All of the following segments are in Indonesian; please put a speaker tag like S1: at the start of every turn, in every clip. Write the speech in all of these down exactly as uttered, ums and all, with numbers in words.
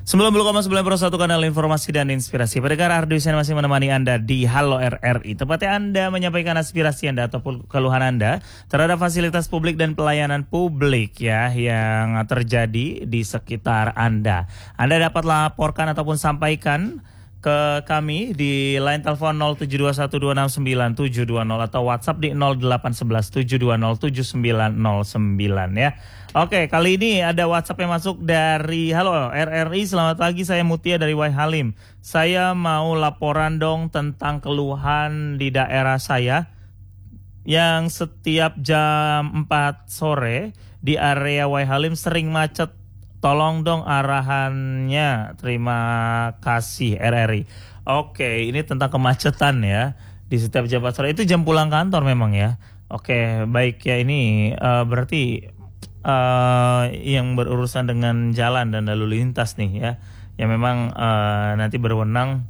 S1: sembilan puluh koma sembilan satu kanal informasi dan inspirasi. Pendengar Ardusen masih menemani Anda di Halo R R I. Tepatnya Anda menyampaikan aspirasi Anda ataupun keluhan Anda terhadap fasilitas publik dan pelayanan publik ya yang terjadi di sekitar Anda. Anda dapat laporkan ataupun sampaikan ke kami di line telepon nol tujuh dua satu dua enam sembilan tujuh dua nol atau WhatsApp di nol delapan satu satu tujuh dua nol tujuh sembilan nol sembilan ya. Oke, kali ini ada WhatsApp yang masuk dari Halo R R I. Selamat pagi, saya Mutia dari Wai Halim. Saya mau laporan dong tentang keluhan di daerah saya yang setiap jam empat sore di area Wai Halim sering macet. Tolong dong arahannya. Terima kasih R R I. Oke, ini tentang kemacetan ya. Di setiap jam empat sore itu jam pulang kantor memang ya. Oke, baik ya, ini uh, berarti uh, yang berurusan dengan jalan dan lalu lintas nih ya. Yang memang uh, nanti berwenang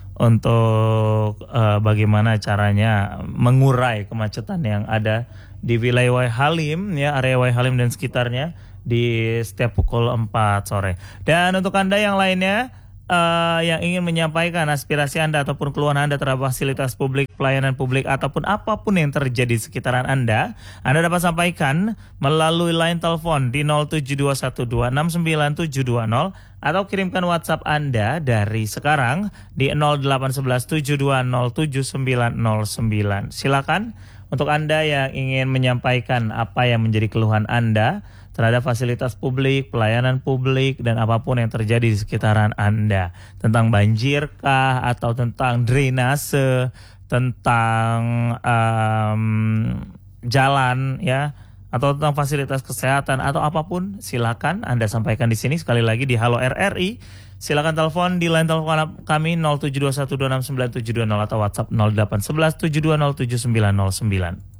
S1: untuk uh, bagaimana caranya mengurai kemacetan yang ada di wilayah Wai Halim ya, area Wai Halim dan sekitarnya di setiap pukul empat sore. Dan untuk Anda yang lainnya uh, yang ingin menyampaikan aspirasi Anda ataupun keluhan Anda terhadap fasilitas publik, pelayanan publik ataupun apapun yang terjadi di sekitaran Anda, Anda dapat sampaikan melalui line telepon di nol tujuh dua satu dua enam sembilan tujuh dua nol atau kirimkan WhatsApp Anda dari sekarang di nol delapan satu satu tujuh dua nol tujuh sembilan nol sembilan. Silakan untuk Anda yang ingin menyampaikan apa yang menjadi keluhan Anda terhadap fasilitas publik, pelayanan publik, dan apapun yang terjadi di sekitaran Anda. Tentang banjir kah, atau tentang drainase, tentang um, jalan, ya, atau tentang fasilitas kesehatan, atau apapun, silakan Anda sampaikan di sini. Sekali lagi di Halo R R I, silakan telepon di line telepon kami nol tujuh dua satu dua enam sembilan tujuh dua nol atau WhatsApp nol delapan satu satu tujuh dua nol tujuh sembilan nol sembilan.